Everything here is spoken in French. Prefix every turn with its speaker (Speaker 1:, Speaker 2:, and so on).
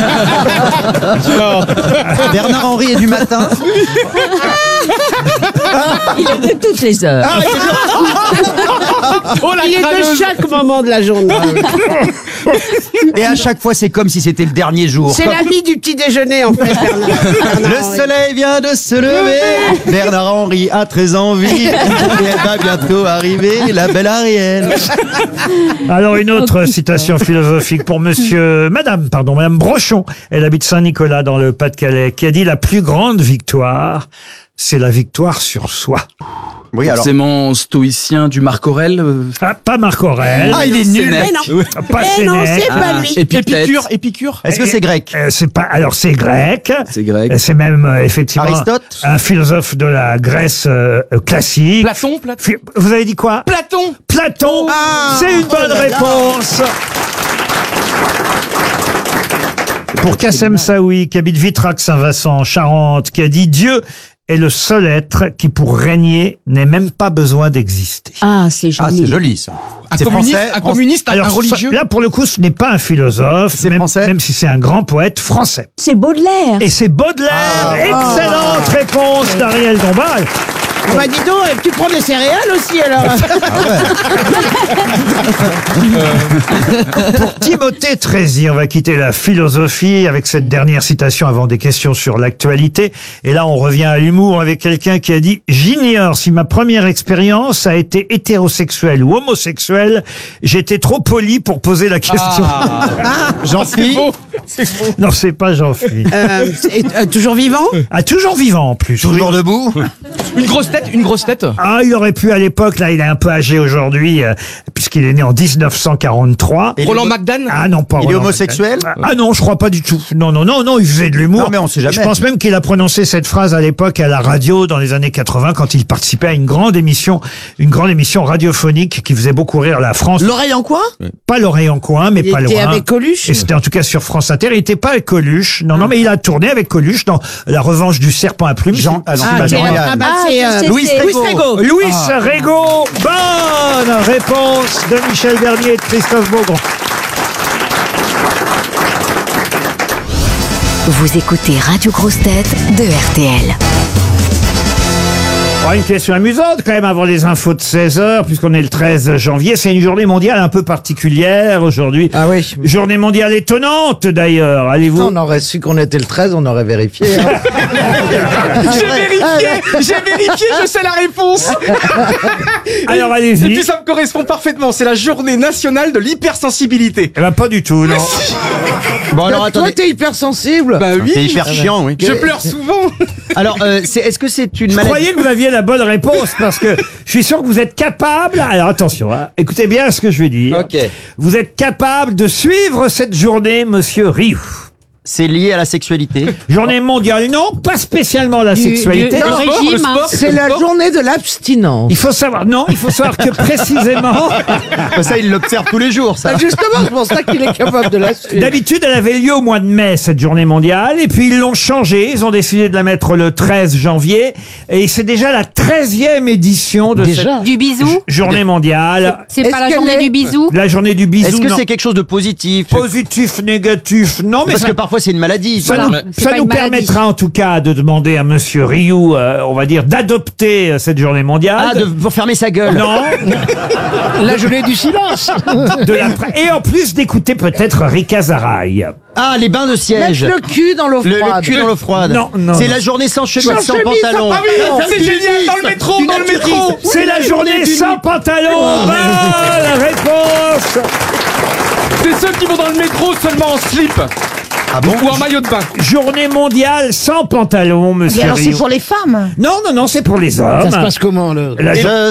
Speaker 1: Bernard-Henri est du matin.
Speaker 2: Il est de toutes les heures.
Speaker 3: Il est de chaque moment de la journée.
Speaker 1: Et à chaque fois, c'est comme si c'était le dernier jour.
Speaker 3: C'est la vie du petit déjeuner, en fait, Bernard.
Speaker 1: Le soleil vient de se lever. Bernard-Henri a très envie. Et elle va bientôt arriver, la belle Ariel.
Speaker 4: Alors, une autre citation philosophique pour Madame Brochon. Elle habite Saint-Nicolas dans le Pas-de-Calais, qui a dit: la plus grande victoire, c'est la victoire sur soi.
Speaker 1: Oui, alors.
Speaker 5: Forcément stoïcien du Marc Aurèle.
Speaker 4: Ah, pas Marc Aurèle.
Speaker 1: Ah, il est nul.
Speaker 3: Mais non.
Speaker 4: Pas
Speaker 3: Non,
Speaker 4: Sénèque.
Speaker 3: c'est pas lui.
Speaker 5: Épicure.
Speaker 1: Est-ce que c'est grec?
Speaker 4: C'est pas. Alors, c'est grec.
Speaker 5: C'est grec.
Speaker 4: C'est même effectivement
Speaker 1: Aristote?
Speaker 4: un philosophe de la Grèce classique.
Speaker 5: Platon.
Speaker 4: Vous avez dit quoi? Platon. C'est une bonne réponse. Pour Kassem Saoui, qui habite Vitrac-Saint-Vincent, en Charente, qui a dit: Dieu est le seul être qui, pour régner, n'ait même pas besoin d'exister.
Speaker 2: Ah, c'est joli.
Speaker 1: Ah, c'est joli, ça.
Speaker 5: Un communiste, un
Speaker 4: Alors,
Speaker 5: religieux.
Speaker 4: là, pour le coup, ce n'est pas un philosophe,
Speaker 1: C'est français
Speaker 4: même si c'est un grand poète français.
Speaker 2: C'est Baudelaire.
Speaker 4: Et c'est Baudelaire. Excellente réponse d'Ariel Dombal.
Speaker 3: Bah dis donc, tu prends des céréales aussi alors.
Speaker 4: Pour Timothée Trézy, on va quitter la philosophie avec cette dernière citation avant des questions sur l'actualité. Et là, on revient à l'humour avec quelqu'un qui a dit: j'ignore si ma première expérience a été hétérosexuelle ou homosexuelle. J'étais trop poli pour poser la question.
Speaker 1: Jean-Philippe.
Speaker 4: Non, c'est pas Jean-Philippe.
Speaker 3: Toujours vivant?
Speaker 4: Ah, toujours vivant en plus.
Speaker 1: Toujours debout.
Speaker 5: Une grosse tête.
Speaker 4: Ah, il aurait pu à l'époque, là, il est un peu âgé aujourd'hui, puisqu'il est né en 1943.
Speaker 1: Et
Speaker 5: Roland McDan.
Speaker 4: Ah non, pas
Speaker 1: Il est
Speaker 4: Roland
Speaker 1: homosexuel?
Speaker 4: McDan. Ah non, je crois pas du tout. Non, il faisait de l'humour.
Speaker 1: Non, mais on sait jamais.
Speaker 4: Je pense même qu'il a prononcé cette phrase à l'époque à la radio dans les années 80 quand il participait à une grande émission radiophonique qui faisait beaucoup rire la France.
Speaker 3: L'oreille en quoi?
Speaker 4: Pas l'oreille en coin, mais
Speaker 3: Il
Speaker 4: pas
Speaker 3: était
Speaker 4: loin.
Speaker 3: avec Coluche?
Speaker 4: Et c'était en tout cas sur France Inter. Il était pas avec Coluche. Non, mais il a tourné avec Coluche dans La Revanche du Serpent à plumes.
Speaker 3: c'est
Speaker 1: Louis Trégo.
Speaker 4: Louis Rego. Bonne réponse de Michel Bernier et de Christophe Beaugrand.
Speaker 6: Vous écoutez Radio Grosse Tête de RTL.
Speaker 4: Oh, une question amusante quand même avant les infos de 16h, puisqu'on est le 13 janvier. C'est une journée mondiale un peu particulière aujourd'hui.
Speaker 7: Ah oui.
Speaker 4: Journée mondiale étonnante d'ailleurs. Allez-vous...
Speaker 7: On aurait su qu'on était le 13, on aurait vérifié. Hein.
Speaker 5: J'ai vérifié, je sais la réponse.
Speaker 4: Alors
Speaker 5: Et
Speaker 4: allez-y.
Speaker 5: puis ça me correspond parfaitement, c'est la journée nationale de l'hypersensibilité.
Speaker 4: Eh ben pas du tout, non.
Speaker 1: Bon, alors
Speaker 7: Toi,
Speaker 1: attendez.
Speaker 7: t'es hypersensible.
Speaker 5: Bah oui,
Speaker 1: C'est hyper chiant, oui.
Speaker 5: je pleure souvent.
Speaker 1: Alors, est-ce que c'est une
Speaker 4: Je
Speaker 1: maladie?
Speaker 4: croyais que vous aviez la bonne réponse parce que je suis sûr que vous êtes capable. Alors attention, hein, écoutez bien ce que je vais dire.
Speaker 1: Ok.
Speaker 4: Vous êtes capable de suivre cette journée, monsieur Rioux.
Speaker 1: C'est lié à la sexualité?
Speaker 4: Journée mondiale, non, pas spécialement la sexualité.
Speaker 2: Le régime, hein.
Speaker 7: C'est la journée de l'abstinence.
Speaker 4: Il faut savoir que précisément,
Speaker 1: Ça, il l'observe tous les jours, ça.
Speaker 7: Ah, justement, c'est pour ça qu'il est capable de la suivre.
Speaker 4: d'habitude, elle avait lieu au mois de mai, cette journée mondiale, et puis ils l'ont changée, ils ont décidé de la mettre le 13 janvier, et c'est déjà la 13e édition de cette
Speaker 2: Du bisou.
Speaker 4: journée mondiale.
Speaker 2: C'est
Speaker 7: Est-ce
Speaker 2: pas la
Speaker 7: qu'elle
Speaker 2: journée
Speaker 7: est-
Speaker 2: du bisou.
Speaker 4: La journée du bisou,
Speaker 1: Est-ce que
Speaker 4: non.
Speaker 1: c'est quelque chose de positif?
Speaker 4: Positif, négatif, non, mais
Speaker 1: Parce
Speaker 4: ça,
Speaker 1: que parfois, c'est une maladie.
Speaker 4: ça
Speaker 2: Voilà.
Speaker 4: nous,
Speaker 2: C'est
Speaker 4: ça
Speaker 2: pas
Speaker 4: nous
Speaker 2: une maladie.
Speaker 4: permettra en tout cas de demander à monsieur Rioux, on va dire, d'adopter cette journée mondiale.
Speaker 1: Ah, pour fermer sa gueule.
Speaker 4: Non,
Speaker 7: La journée du silence.
Speaker 4: et en plus d'écouter peut-être Rika Zaraï.
Speaker 1: Ah, les bains de siège.
Speaker 7: Mettre le cul dans l'eau
Speaker 1: Le
Speaker 7: froide.
Speaker 1: cul dans l'eau froide.
Speaker 4: Non,
Speaker 1: C'est
Speaker 4: non.
Speaker 1: la journée sans chemise, sans
Speaker 7: chemise,
Speaker 1: pantalon.
Speaker 7: sans pantalon.
Speaker 5: C'est génial, dans le métro, dans le métro.
Speaker 4: C'est la journée sans pantalon. Bonne réponse.
Speaker 5: C'est ceux qui vont dans le métro seulement en slip.
Speaker 1: Ah bon?
Speaker 5: Ou en maillot de bain.
Speaker 4: Journée mondiale sans pantalon, monsieur
Speaker 8: Et alors c'est
Speaker 4: Rioux.
Speaker 8: pour les femmes.
Speaker 4: Non, c'est pour les hommes.
Speaker 7: Ça se passe comment, le...
Speaker 4: La,
Speaker 1: Je